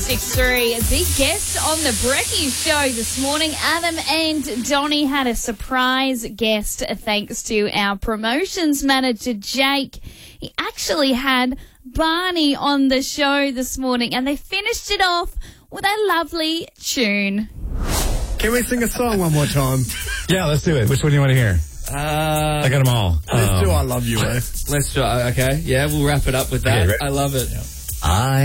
1063. Big guest on the Brekkie Show this morning. Adam and Donnie had a surprise guest thanks to our promotions manager, Jake. He actually had Barney on the show this morning, and they finished it off with a lovely tune. Can we sing a song one more time? Yeah, let's do it. Which one do you want to hear? I got them all. Let's do I Love You, eh? Let's try. Okay, yeah, we'll wrap it up with that. Okay, I love it. I